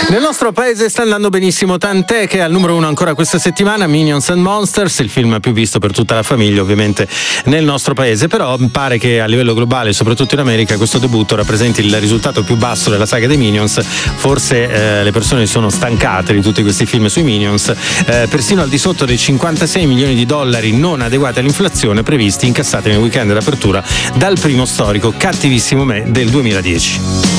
Nel nostro paese sta andando benissimo, tant'è che è al numero 1 ancora questa settimana Minions and Monsters, il film più visto per tutta la famiglia ovviamente nel nostro paese, però pare che a livello globale, soprattutto in America, questo debutto rappresenti il risultato più basso della saga dei Minions. Forse le persone sono stancate di tutti questi film sui Minions, persino al di sotto dei 56 milioni di dollari non adeguati all'inflazione previsti incassati nel weekend d'apertura dal primo storico Cattivissimo Me del 2010.